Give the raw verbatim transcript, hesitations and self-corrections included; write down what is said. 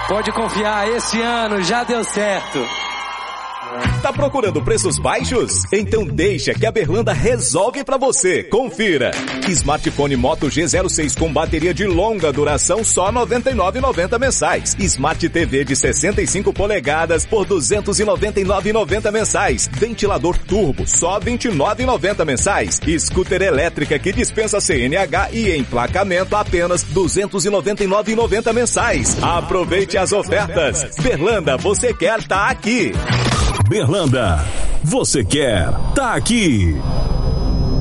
Pode confiar, esse ano já deu certo. Tá procurando preços baixos? Então deixa que a Berlanda resolve pra você. Confira. Smartphone Moto G zero seis com bateria de longa duração só noventa e nove reais e noventa centavos mensais. Smart T V de sessenta e cinco polegadas por duzentos e noventa e nove reais e noventa centavos mensais. Ventilador turbo só vinte e nove reais e noventa centavos mensais. Scooter elétrica que dispensa C N H e emplacamento apenas duzentos e noventa e nove reais e noventa centavos mensais. Aproveite as ofertas. Berlanda, você quer tá aqui. Berlanda, você quer tá aqui.